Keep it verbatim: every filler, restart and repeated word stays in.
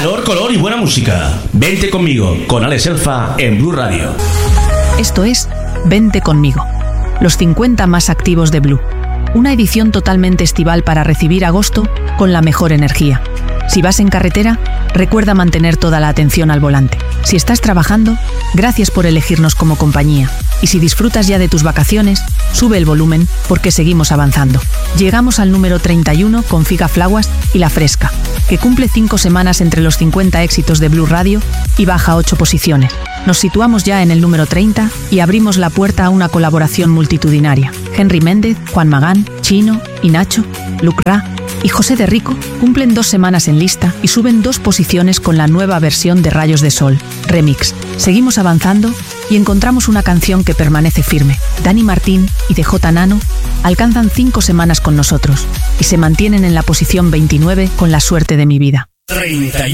Calor, color y buena música. Vente conmigo, con Alex Elfa en Blue Radio. Esto es Vente conmigo, los cincuenta más activos de Blue. Una edición totalmente estival para recibir agosto con la mejor energía. Si vas en carretera, recuerda mantener toda la atención al volante. Si estás trabajando, gracias por elegirnos como compañía. Y si disfrutas ya de tus vacaciones, sube el volumen porque seguimos avanzando. Llegamos al número treinta y uno con Figa Flauas y La Fresca, que cumple cinco semanas entre los cincuenta éxitos de Blue Radio y baja ocho posiciones. Nos situamos ya en el número treinta y abrimos la puerta a una colaboración multitudinaria. Henry Méndez, Juan Magán, Chino y Nacho, Luc Ra y José de Rico cumplen dos semanas en lista y suben dos posiciones con la nueva versión de Rayos de Sol, Remix. Seguimos avanzando y encontramos una canción que permanece firme. Dani Martín y D J Nano alcanzan cinco semanas con nosotros y se mantienen en la posición veintinueve con La Suerte de mi vida. treinta y uno